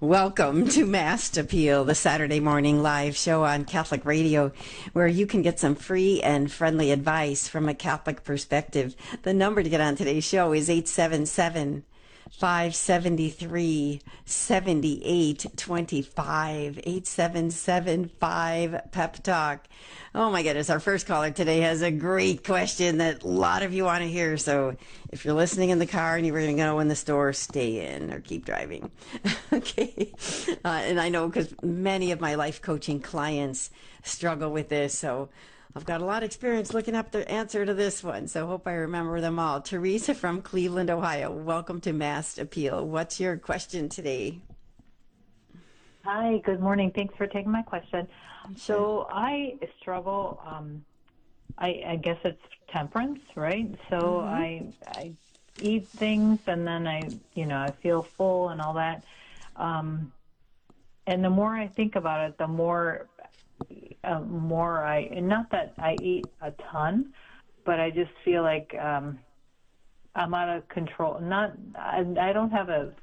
Welcome to Mast Appeal, the Saturday morning live show on Catholic Radio, where you can get some free and friendly advice from a Catholic perspective. The number to get on today's show is 877-573-7825, 8775-PEP-TALK. Oh my goodness, our first caller today has a great question that a lot of you want to hear. So if you're listening in the car and you were going to go in the store, stay in or keep driving. Okay. And I know because many of my life coaching clients struggle with this. So I've got a lot of experience looking up the answer to this one. So hope I remember them all. Teresa from Cleveland, Ohio. Welcome to Mast Appeal. What's your question today? Hi, good morning. Thanks for taking my question. So I struggle, I guess it's temperance, right? So I eat things and then I feel full and all that. And the more I think about it, the more not that I eat a ton, but I just feel like I'm out of control. I don't have an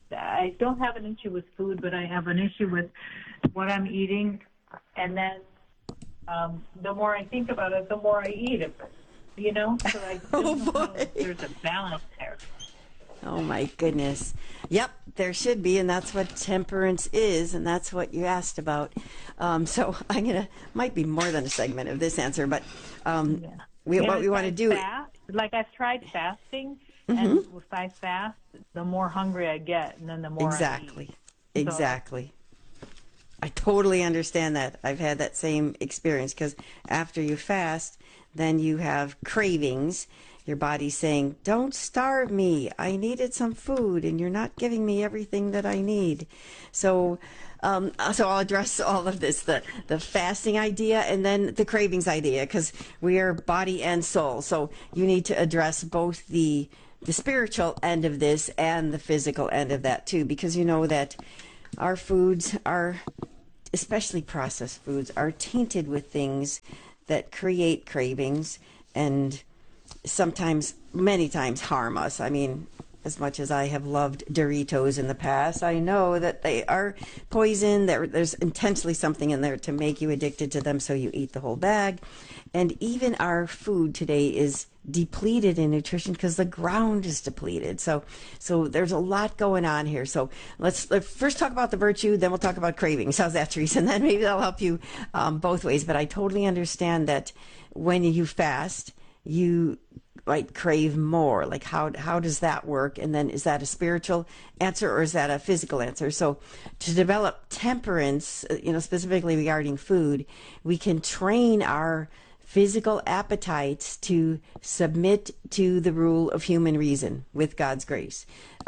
issue with food, but I have an issue with what I'm eating. And then the more I think about it, the more I eat it, So I don't know how there's a balance there. Oh, my goodness. Yep, there should be, and that's what temperance is, and that's what you asked about. So might be more than a segment of this answer, but what we want to do... Like I've tried fasting, and if I fast, the more hungry I get, and then the more I eat. Exactly. I totally understand that. I've had that same experience because after you fast, then you have cravings. Your body's saying, don't starve me. I needed some food and you're not giving me everything that I need. So I'll address all of this, the fasting idea and then the cravings idea, because we are body and soul. So you need to address both the spiritual end of this and the physical end of that too, because you know that our foods are, especially processed foods, are tainted with things that create cravings and sometimes, many times, harm us. I mean, as much as I have loved Doritos in the past, I know that they are poison. There's intentionally something in there to make you addicted to them, so you eat the whole bag. And even our food today is depleted in nutrition because the ground is depleted. So there's a lot going on here. So let's first talk about the virtue, then we'll talk about cravings. How's that, Teresa? And then maybe that'll help you both ways. But I totally understand that when you fast, you might crave more. Like how does that work? And then is that a spiritual answer or is that a physical answer? So to develop temperance, specifically regarding food, we can train our physical appetites to submit to the rule of human reason with God's grace.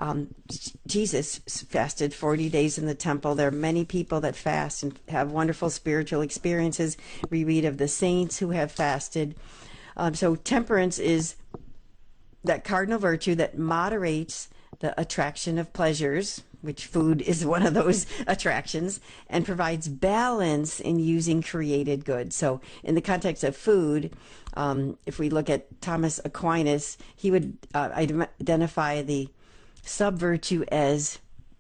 Jesus fasted 40 days in the temple. There are many people that fast and have wonderful spiritual experiences. We read of the saints who have fasted. So temperance is that cardinal virtue that moderates the attraction of pleasures, which food is one of those attractions, and provides balance in using created goods. So in the context of food, if we look at Thomas Aquinas, he would identify the sub-virtue as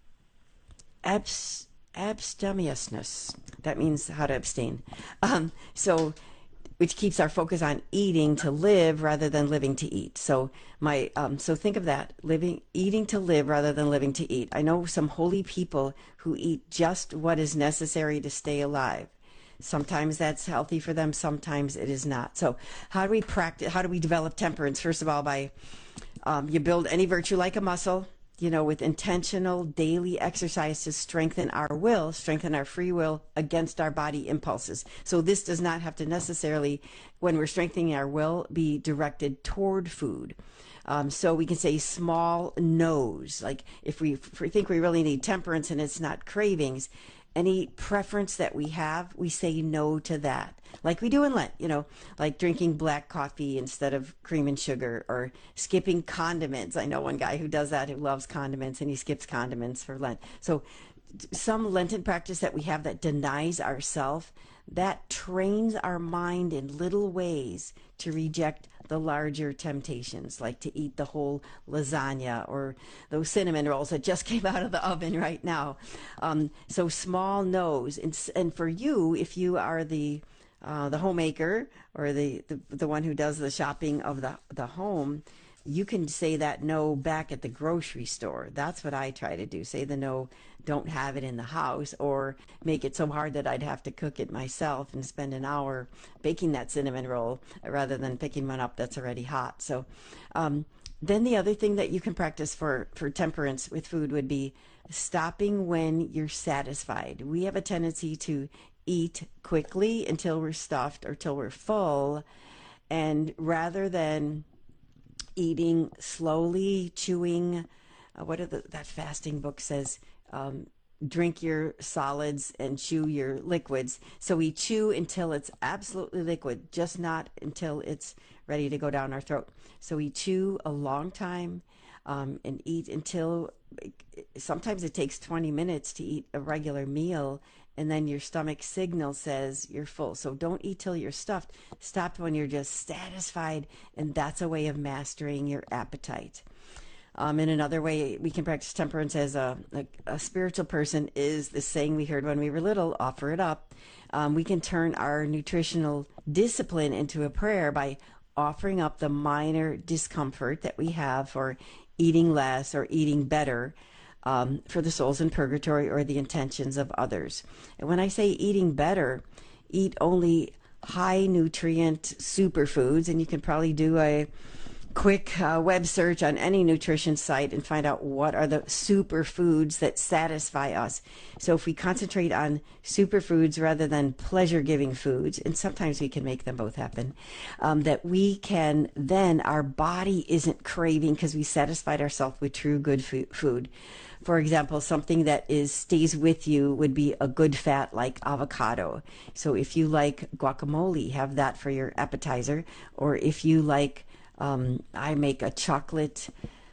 abstemiousness. That means how to abstain. Which keeps our focus on eating to live rather than living to eat. So think of that, eating to live rather than living to eat. I know some holy people who eat just what is necessary to stay alive. Sometimes that's healthy for them, sometimes it is not. So how do we develop temperance? First of all, by you build any virtue like a muscle, with intentional daily exercise to strengthen our free will against our body impulses. So this does not have to necessarily, when we're strengthening our will, be directed toward food. So we can say small no's. Like if we think we really need temperance and it's not cravings, any preference that we have, we say no to that. Like we do in Lent, like drinking black coffee instead of cream and sugar, or skipping condiments. I know one guy who does that, who loves condiments, and he skips condiments for Lent. So some Lenten practice that we have that denies ourself, that trains our mind in little ways to reject the larger temptations, like to eat the whole lasagna or those cinnamon rolls that just came out of the oven right now. So small no's. And for you, if you are the homemaker or the one who does the shopping of the home, you can say that no back at the grocery store. That's what I try to do. Say the no, don't have it in the house, or make it so hard that I'd have to cook it myself and spend an hour baking that cinnamon roll rather than picking one up that's already hot. So then the other thing that you can practice for temperance with food would be stopping when you're satisfied. We have a tendency to eat quickly until we're stuffed or till we're full, and rather than eating slowly, chewing, that fasting book says, drink your solids and chew your liquids. So we chew until it's absolutely liquid, just not until it's ready to go down our throat. So we chew a long time and eat until, sometimes it takes 20 minutes to eat a regular meal, and then your stomach signal says you're full. So don't eat till you're stuffed. Stop when you're just satisfied, and that's a way of mastering your appetite. And another way we can practice temperance as a spiritual person is the saying we heard when we were little, offer it up. We can turn our nutritional discipline into a prayer by offering up the minor discomfort that we have for eating less or eating better, for the souls in purgatory or the intentions of others. And when I say eating better, eat only high nutrient superfoods, and you can probably do a quick web search on any nutrition site and find out what are the superfoods that satisfy us. So if we concentrate on superfoods rather than pleasure-giving foods, and sometimes we can make them both happen, that we can then, our body isn't craving because we satisfied ourselves with true good food. For example, something that stays with you would be a good fat like avocado. So if you like guacamole, have that for your appetizer. Or if you like, I make a chocolate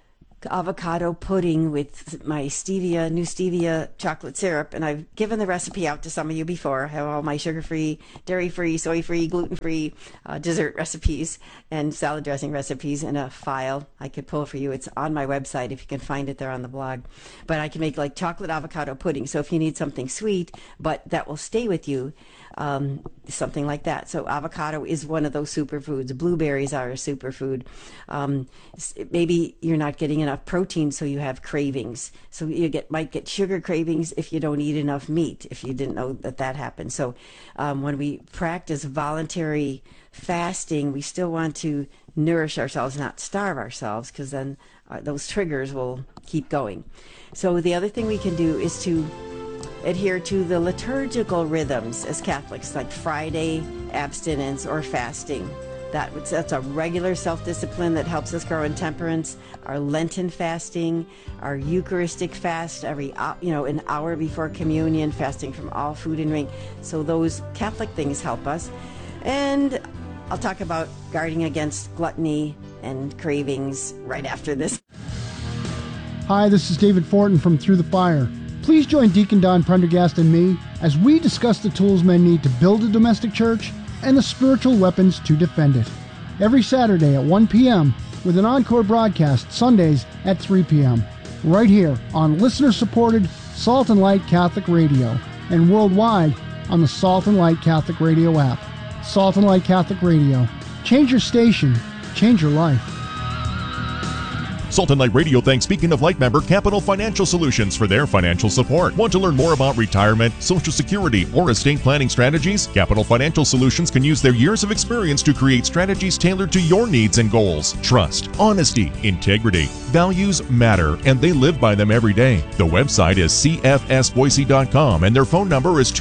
avocado pudding with my new stevia chocolate syrup, and I've given the recipe out to some of you before. I have all my sugar-free, dairy-free, soy-free, gluten-free dessert recipes and salad dressing recipes in a file I could pull for you. It's on my website if you can find it there on the blog. But I can make like chocolate avocado pudding. So if you need something sweet but that will stay with you, something like that. So avocado is one of those superfoods. Blueberries are a superfood. Maybe you're not getting enough protein, so you have cravings. So you might get sugar cravings if you don't eat enough meat, if you didn't know that happens. So when we practice voluntary fasting, we still want to nourish ourselves, not starve ourselves, because then those triggers will keep going. So the other thing we can do is to adhere to the liturgical rhythms as Catholics, like Friday abstinence or fasting. That's a regular self-discipline that helps us grow in temperance. Our Lenten fasting, our Eucharistic fast every an hour before communion, fasting from all food and drink. So those Catholic things help us. And I'll talk about guarding against gluttony and cravings right after this. Hi, this is David Fortin from Through the Fire. Please join Deacon Don Prendergast and me as we discuss the tools men need to build a domestic church and the spiritual weapons to defend it. Every Saturday at 1 p.m. with an encore broadcast Sundays at 3 p.m. right here on listener-supported Salt and Light Catholic Radio and worldwide on the Salt and Light Catholic Radio app. Salt and Light Catholic Radio. Change your station. Change your life. Salt and Light Radio thanks Beacon of Light member Capital Financial Solutions for their financial support. Want to learn more about retirement, Social Security, or estate planning strategies? Capital Financial Solutions can use their years of experience to create strategies tailored to your needs and goals. Trust, honesty, integrity, values matter, and they live by them every day. The website is cfsboise.com, and their phone number is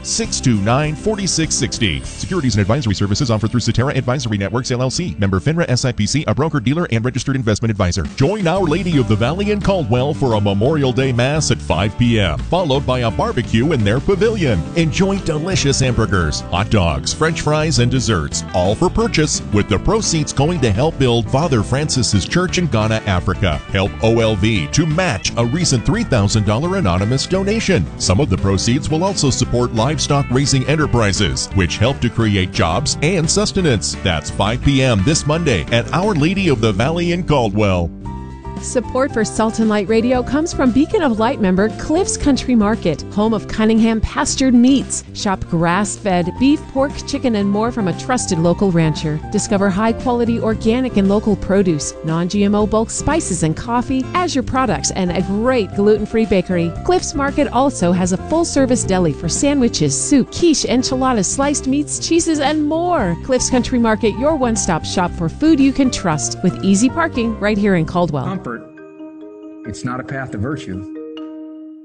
208-629-4660. Securities and advisory services offered through Cetera Advisory Networks, LLC. Member FINRA SIPC, a broker-dealer and registered investment advisor. Join Our Lady of the Valley in Caldwell for a Memorial Day Mass at 5 p.m., followed by a barbecue in their pavilion. Enjoy delicious hamburgers, hot dogs, French fries, and desserts, all for purchase, with the proceeds going to help build Father Francis's church in Ghana, Africa. Help OLV to match a recent $3,000 anonymous donation. Some of the proceeds will also support livestock raising enterprises, which help to create jobs and sustenance. That's 5 p.m. this Monday at Our Lady of the Valley in Caldwell. Support for Salt and Light Radio comes from Beacon of Light member Cliff's Country Market, home of Cunningham pastured meats. Shop grass-fed beef, pork, chicken, and more from a trusted local rancher. Discover high-quality organic and local produce, non-GMO bulk spices and coffee, Azure products, and a great gluten-free bakery. Cliff's Market also has a full-service deli for sandwiches, soup, quiche, enchiladas, sliced meats, cheeses, and more. Cliff's Country Market, your one-stop shop for food you can trust, with easy parking right here in Caldwell. Comfort, it's not a path to virtue.